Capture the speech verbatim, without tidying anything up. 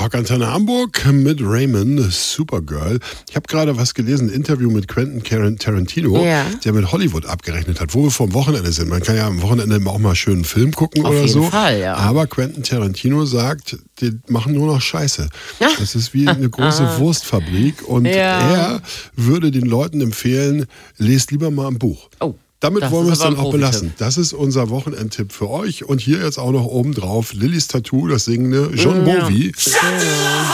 Rockantenne Hamburg mit Raymond, Supergirl. Ich habe gerade was gelesen, ein Interview mit Quentin Tarantino, ja. der mit Hollywood abgerechnet hat, wo wir vom Wochenende sind. Man kann ja am Wochenende auch mal schön einen Film gucken Auf oder jeden so. Fall, ja. Aber Quentin Tarantino sagt, die machen nur noch Scheiße. Ja. Das ist wie eine große Wurstfabrik und Ja. er würde den Leuten empfehlen, lest lieber mal ein Buch. Oh. Damit Das wollen wir ist es aber dann ein auch Profitipp. belassen. Das ist unser Wochenendtipp für euch. Und hier jetzt auch noch oben drauf Lillys Tattoo, das singende John Ja. Bowie. Ja.